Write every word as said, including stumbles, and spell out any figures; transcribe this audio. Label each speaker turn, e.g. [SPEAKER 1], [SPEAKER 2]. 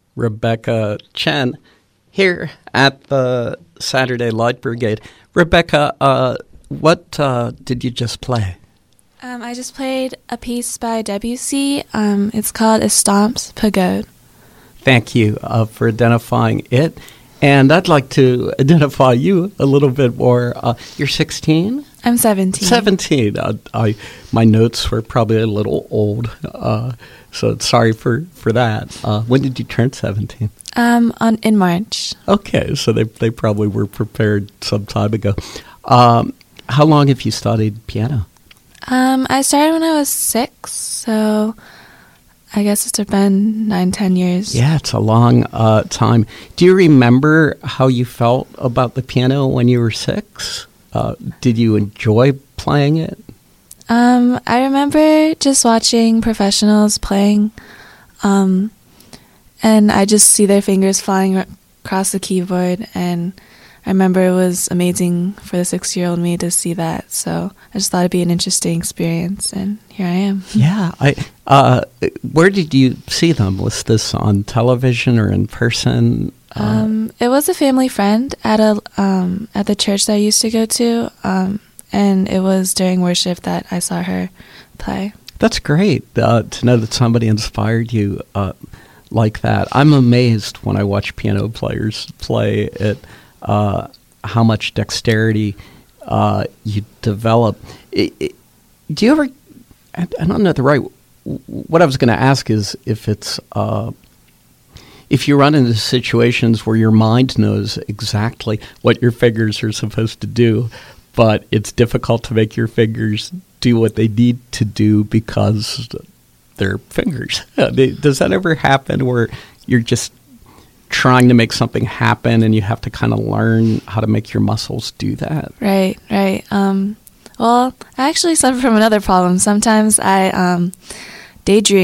[SPEAKER 1] Rebecca Chen here at the Saturday Light Brigade. Rebecca, uh, what uh, did you just play?
[SPEAKER 2] Um, I just played a piece by Debussy. Um, it's called Estampes Pagode.
[SPEAKER 1] Thank you uh, for identifying it. And I'd like to identify you a little bit more. Uh, you're sixteen?
[SPEAKER 2] I'm seventeen.
[SPEAKER 1] seventeen. Uh, I, my notes were probably a little old, uh, so sorry for, for that. Uh, when did you turn seventeen?
[SPEAKER 2] Um, on in March.
[SPEAKER 1] Okay, so they they probably were prepared some time ago. Um, how long have you studied piano?
[SPEAKER 2] Um, I started when I was six, so I guess it's been nine, ten years.
[SPEAKER 1] Yeah, it's a long uh, time. Do you remember how you felt about the piano when you were six? Uh, did you enjoy playing it?
[SPEAKER 2] Um, I remember just watching professionals playing, um, and I just see their fingers flying r- across the keyboard, and I remember it was amazing for the six-year-old me to see that. So I just thought it'd be an interesting experience, and here I am.
[SPEAKER 1] Yeah. I. Uh, where did you see them? Was this on television or in person? Uh,
[SPEAKER 2] Um, it was a family friend at a um, at the church that I used to go to, um, and it was during worship that I saw her play.
[SPEAKER 1] That's great uh, to know that somebody inspired you uh, like that. I'm amazed when I watch piano players play it, uh, how much dexterity uh, you develop. It, it, do you ever, I, I don't know the right, what I was going to ask is if it's, uh, if you run into situations where your mind knows exactly what your fingers are supposed to do, but it's difficult to make your fingers do what they need to do because they're fingers. Does that ever happen where you're just trying to make something happen and you have to kind of learn how to make your muscles do that?
[SPEAKER 2] Right, right. Um, well, I actually suffer from another problem. Sometimes I um, daydream.